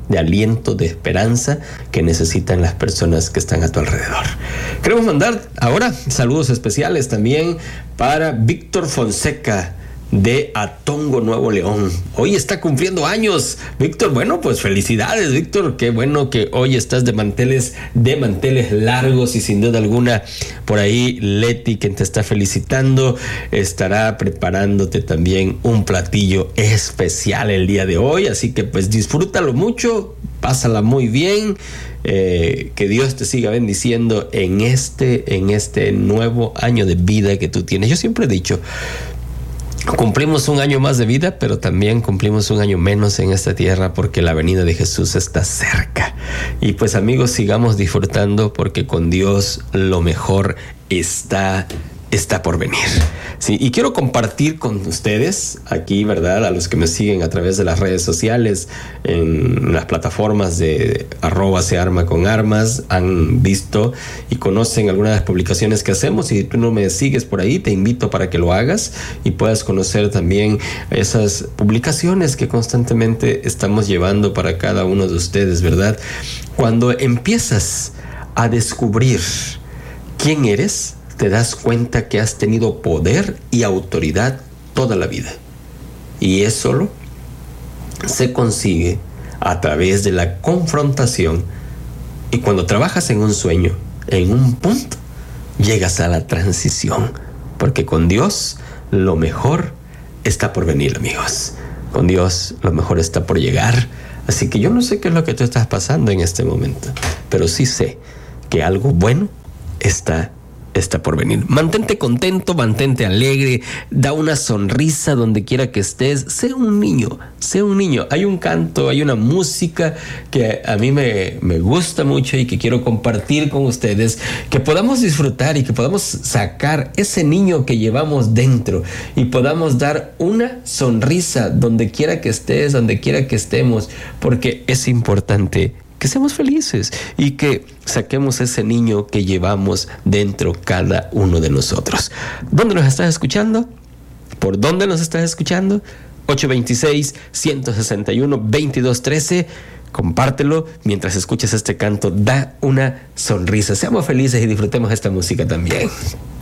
de aliento, de esperanza que necesitan las personas que están a tu alrededor. Queremos mandar ahora saludos especiales también para Víctor Fonseca de Atongo, Nuevo León. Hoy está cumpliendo años, Víctor. Bueno, pues felicidades, Víctor. Qué bueno que hoy estás de manteles largos, y sin duda alguna por ahí Leti, quien te está felicitando, estará preparándote también un platillo especial el día de hoy. Así que pues disfrútalo mucho, pásala muy bien. Que Dios te siga bendiciendo en este nuevo año de vida que tú tienes. Yo siempre he dicho, cumplimos un año más de vida, pero también cumplimos un año menos en esta tierra, porque la venida de Jesús está cerca. Y pues amigos, sigamos disfrutando, porque con Dios lo mejor está por venir. Sí, y quiero compartir con ustedes aquí, ¿verdad? A los que me siguen a través de las redes sociales, en las plataformas de @searmaconarmas, han visto y conocen algunas de las publicaciones que hacemos. Y si tú no me sigues por ahí, te invito para que lo hagas y puedas conocer también esas publicaciones que constantemente estamos llevando para cada uno de ustedes, ¿verdad? Cuando empiezas a descubrir quién eres, te das cuenta que has tenido poder y autoridad toda la vida. Y eso se consigue a través de la confrontación. Y cuando trabajas en un sueño, en un punto, llegas a la transición. Porque con Dios lo mejor está por venir, amigos. Con Dios lo mejor está por llegar. Así que yo no sé qué es lo que tú estás pasando en este momento, pero sí sé que algo bueno está por venir. Mantente contento, mantente alegre, da una sonrisa donde quiera que estés. Sé un niño. Hay un canto, hay una música que a mí me gusta mucho y que quiero compartir con ustedes, que podamos disfrutar y que podamos sacar ese niño que llevamos dentro y podamos dar una sonrisa donde quiera que estés, donde quiera que estemos, porque es importante que seamos felices y que saquemos ese niño que llevamos dentro cada uno de nosotros. ¿Dónde nos estás escuchando? ¿Por dónde nos estás escuchando? 826-161-2213. Compártelo mientras escuchas este canto. Da una sonrisa. Seamos felices y disfrutemos esta música también.